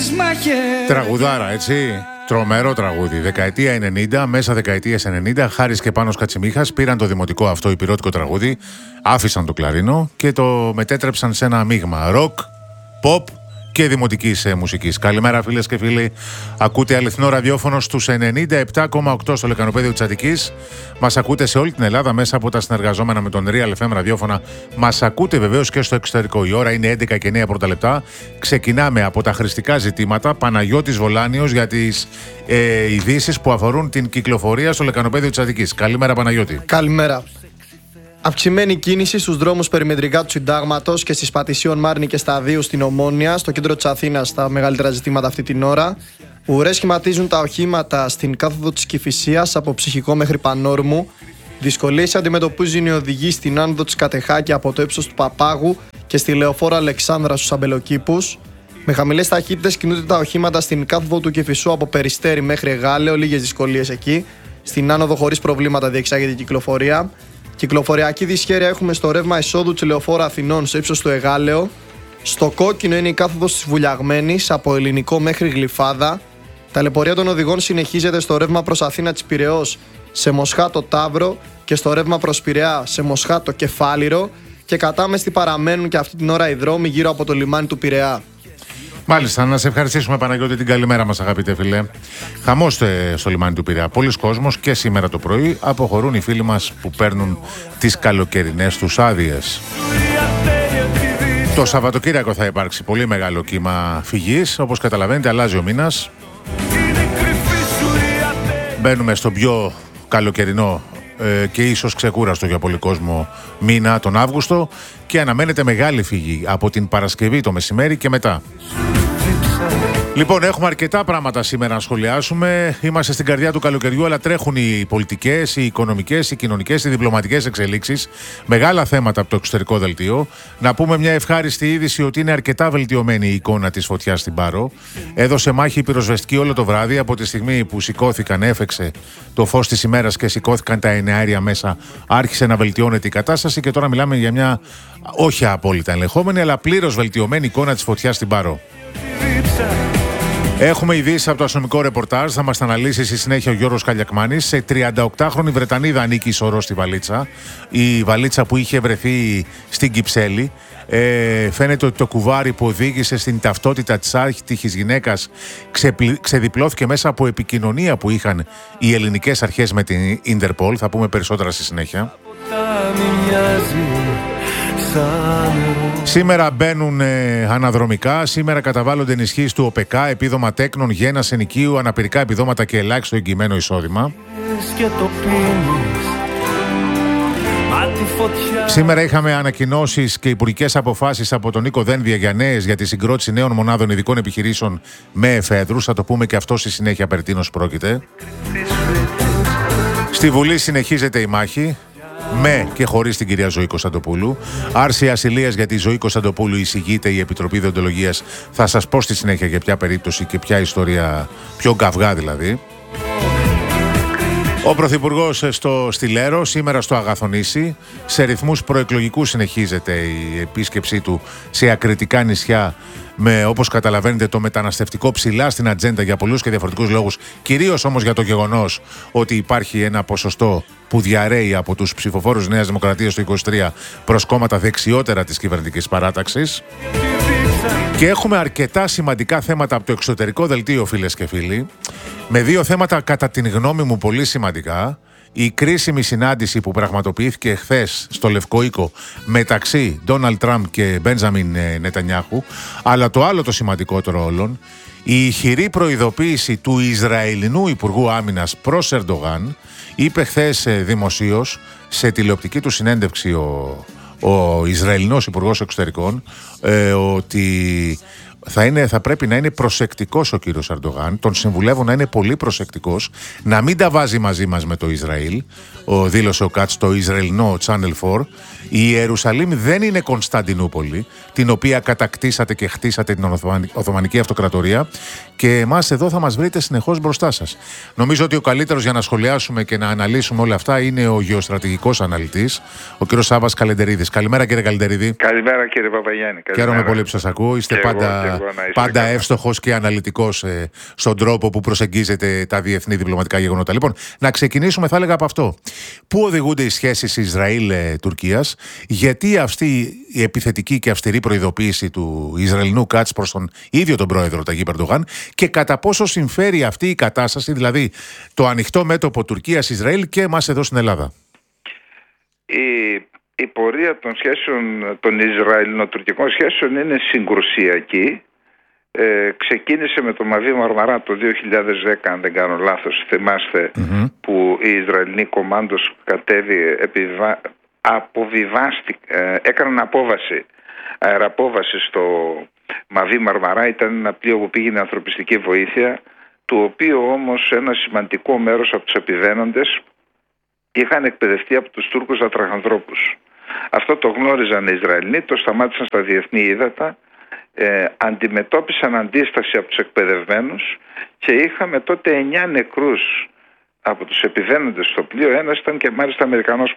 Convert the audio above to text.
Τραγουδάρα, έτσι. Τρομερό τραγούδι. Δεκαετία 90, μέσα δεκαετία 90, Χάρης και Πάνος Κατσιμίχας πήραν το δημοτικό αυτό υπηρώτικο τραγούδι, άφησαν το κλαρίνο και το μετέτρεψαν σε ένα μείγμα ροκ, pop και δημοτικής μουσικής. Καλημέρα φίλες και φίλοι. Ακούτε αληθινό ραδιόφωνο στους 97,8 στο λεκανοπέδιο της Αττικής. Μας ακούτε σε όλη την Ελλάδα μέσα από τα συνεργαζόμενα με τον Real FM ραδιόφωνα. Μας ακούτε βεβαίως και στο εξωτερικό. Η ώρα είναι 11 και 9 πρώτα λεπτά. Ξεκινάμε από τα χρηστικά ζητήματα. Παναγιώτης Βολάνιος για τις ειδήσεις που αφορούν την κυκλοφορία στο λεκανοπέδιο της Αττικής. Καλημέρα Παναγιώτη. Καλημέρα. Αυξημένη κίνηση στους δρόμους περιμετρικά του Συντάγματος και στις Πατησίων Μάρνη και Σταδίου στην Ομόνια, στο κέντρο της Αθήνας, τα μεγαλύτερα ζητήματα αυτή την ώρα. Ουρές σχηματίζουν τα οχήματα στην κάθοδο της Κηφισίας από Ψυχικό μέχρι Πανόρμου. Δυσκολίες αντιμετωπίζουν οι οδηγοί στην άνοδο της Κατεχάκη από το ύψος του Παπάγου και στη Λεωφόρο Αλεξάνδρα στους Αμπελοκήπους. Με χαμηλές ταχύτητες κινούνται τα οχήματα στην κάθοδο του Κηφισού από Περιστέρι μέχρι Εγάλεο, λίγες δυσκολίες εκεί. Στην άνοδο χωρίς προβλήματα διεξάγεται η κυκλοφορία. Κυκλοφοριακή δυσχέρεια έχουμε στο ρεύμα εισόδου της Λεωφόρου Αθηνών στο ύψος του Εγάλεο. Στο κόκκινο είναι η κάθοδος της Βουλιαγμένης από Ελληνικό μέχρι Γλυφάδα. Ταλαιπωρία των οδηγών συνεχίζεται στο ρεύμα προς Αθήνα της Πειραιώς σε Μοσχάτο Ταύρο και στο ρεύμα προς Πειραιά σε Μοσχάτο Κεφάλιρο. Και κατάμεστη παραμένουν και αυτή την ώρα οι δρόμοι γύρω από το λιμάνι του Πειραιά. Μάλιστα, να σε ευχαριστήσουμε Παναγιώτη, την καλημέρα μας αγαπητέ φίλε. Χαμός στο λιμάνι του Πειραιά. Πολλοί κόσμος και σήμερα το πρωί αποχωρούν οι φίλοι μας που παίρνουν τις καλοκαιρινές τους άδειες. Το Σαββατοκύριακο θα υπάρξει πολύ μεγάλο κύμα φυγής. Όπως καταλαβαίνετε αλλάζει ο μήνας. Μπαίνουμε στο πιο καλοκαιρινό και ίσως ξεκούραστο για πολύ κόσμο μήνα τον Αύγουστο και αναμένεται μεγάλη φυγή από την Παρασκευή το μεσημέρι και μετά. Λοιπόν, έχουμε αρκετά πράγματα σήμερα να σχολιάσουμε. Είμαστε στην καρδιά του καλοκαιριού, αλλά τρέχουν οι πολιτικές, οι οικονομικές, οι κοινωνικές, οι διπλωματικές εξελίξεις. Μεγάλα θέματα από το εξωτερικό δελτίο. Να πούμε μια ευχάριστη είδηση ότι είναι αρκετά βελτιωμένη η εικόνα της φωτιάς στην Πάρο. Έδωσε μάχη η πυροσβεστική όλο το βράδυ. Από τη στιγμή που σηκώθηκαν, έφεξε το φως της ημέρας και σηκώθηκαν τα εναέρια μέσα, άρχισε να βελτιώνεται η κατάσταση και τώρα μιλάμε για μια όχι απόλυτα ελεγχόμενη, αλλά πλήρως βελτιωμένη εικόνα της φωτιάς στην Πάρο. Έχουμε ειδήσεις από το αστυνομικό ρεπορτάζ, θα μας τα αναλύσει στη συνέχεια ο Γιώργος Καλιακμάνης. Σε 38χρονη Βρετανίδα ανήκει η σωρό στη βαλίτσα. Η βαλίτσα που είχε βρεθεί στην Κυψέλη. Φαίνεται ότι το κουβάρι που οδήγησε στην ταυτότητα της άτυχης γυναίκας ξεδιπλώθηκε μέσα από επικοινωνία που είχαν οι ελληνικές αρχές με την Ιντερπολ. Θα πούμε περισσότερα στη συνέχεια. Σήμερα μπαίνουν αναδρομικά, σήμερα καταβάλλονται ενισχύσεις του ΟΠΕΚΑ, επίδομα τέκνων, γένας ενοικίου, αναπηρικά επιδόματα και ελάχιστο εγγυημένο εισόδημα. Σήμερα είχαμε ανακοινώσεις και υπουργικές αποφάσεις από τον Νίκο Δένδια για τη συγκρότηση νέων μονάδων ειδικών επιχειρήσεων με εφέδρους. Θα το πούμε και αυτό στη συνέχεια περί τίνος πρόκειται. Στη Βουλή συνεχίζεται η μάχη. Με και χωρίς την κυρία Ζωή Κωνσταντοπούλου. Άρση ασυλίας για τη Ζωή Κωνσταντοπούλου εισηγείται η Επιτροπή Δεοντολογίας. Θα σας πω στη συνέχεια για ποια περίπτωση και ποια ιστορία, πιο καυγά δηλαδή. Ο Πρωθυπουργός στη Λέρο, σήμερα στο Αγαθονήσι. Σε ρυθμούς προεκλογικούς συνεχίζεται η επίσκεψή του σε ακριτικά νησιά. Με, όπως καταλαβαίνετε, το μεταναστευτικό ψηλά στην ατζέντα για πολλούς και διαφορετικούς λόγους. Κυρίως όμως για το γεγονός ότι υπάρχει ένα ποσοστό που διαρρέει από τους ψηφοφόρους Νέας Δημοκρατίας το 23 προς κόμματα δεξιότερα της κυβερνητικής παράταξης. Και έχουμε αρκετά σημαντικά θέματα από το εξωτερικό δελτίο, φίλες και φίλοι. Με δύο θέματα κατά την γνώμη μου πολύ σημαντικά. Η κρίσιμη συνάντηση που πραγματοποιήθηκε χθες στο Λευκό Οίκο μεταξύ Ντόναλντ Τραμπ και Μπέντζαμιν Νετανιάχου, αλλά το άλλο το σημαντικότερο όλων, η ηχηρή προειδοποίηση του Ισραηλινού Υπουργού Άμυνας προς Ερντογάν. Είπε χθες δημοσίως σε τηλεοπτική του συνέντευξη ο Ισραηλινός Υπουργός Εξωτερικών ότι θα πρέπει να είναι προσεκτικός ο κύριος Ερντογάν. Τον συμβουλεύω να είναι πολύ προσεκτικός, να μην τα βάζει μαζί μας με το Ισραήλ. Δήλωσε ο Κάτς στο Ισραηλινό Channel 4. Η Ιερουσαλήμ δεν είναι Κωνσταντινούπολη, την οποία κατακτήσατε και χτίσατε την Οθωμανική Αυτοκρατορία, και εμάς εδώ θα μας βρείτε συνεχώς μπροστά σας. Νομίζω ότι ο καλύτερος για να σχολιάσουμε και να αναλύσουμε όλα αυτά είναι ο γεωστρατηγικός αναλυτής, ο κύριος Σάββας Καλεντερίδης. Καλημέρα κύριε Καλεντερίδη. Καλημέρα κύριε Παπαγιάννη. Χαίρομαι πολύ που σας ακούω. Είστε πάντα πάντα εύστοχος και αναλυτικός στον τρόπο που προσεγγίζεται τα διεθνή διπλωματικά γεγονότα. Λοιπόν, να ξεκινήσουμε, θα έλεγα, από αυτό. Πού οδηγούνται οι σχέσεις Ισραήλ-Τουρκίας, γιατί αυτή η επιθετική και αυστηρή προειδοποίηση του Ισραηλινού Κάτς προς τον ίδιο τον πρόεδρο Ταγίπ Ερντογάν, και κατά πόσο συμφέρει αυτή η κατάσταση, δηλαδή το ανοιχτό μέτωπο Τουρκίας-Ισραήλ, και εμάς εδώ στην Ελλάδα? Η πορεία των σχέσεων, των Ισραηλινο-τουρκικών σχέσεων, είναι συγκρουσιακή. Ξεκίνησε με το Μαβί Μαρμαρά το 2010, αν δεν κάνω λάθος. Θυμάστε που η Ισραηλινή κομμάντος κατέβη, έκαναν αεραπόβαση στο Μαβί Μαρμαρά. Ήταν ένα πλοίο που πήγαινε ανθρωπιστική βοήθεια, του οποίου όμως ένα σημαντικό μέρος από τους επιβαίνοντες είχαν εκπαιδευτεί από τους Τούρκους λατραχανθρώπους. Αυτό το γνώριζαν οι Ισραηλοί, το σταμάτησαν στα διεθνή ύδατα, αντιμετώπισαν αντίσταση από τους εκπαιδευμένους και είχαμε τότε 9 νεκρούς από τους επιβαίνοντες στο πλοίο. Ένας ήταν και μάλιστα Αμερικανός